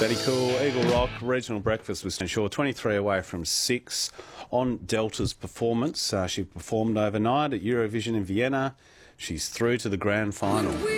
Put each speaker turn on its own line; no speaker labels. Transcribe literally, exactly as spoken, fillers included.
Betty Cool, Eagle Rock, regional breakfast with Stone Shore, twenty-three away from six on Delta's performance. Uh, she performed overnight at Eurovision in Vienna. She's through to the grand final.